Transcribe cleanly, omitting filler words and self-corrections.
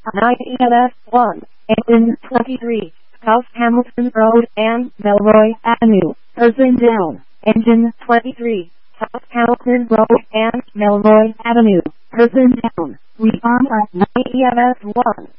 9 1, engine 23, South Hamilton Road and Melroy Avenue, person down, engine 23, South Hamilton Road and Melroy Avenue, person down, respond at 9 1.